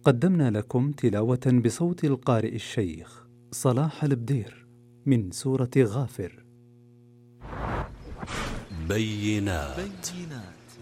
قدمنا لكم تلاوة بصوت القارئ الشيخ صلاح البدير من سورة غافر. بينات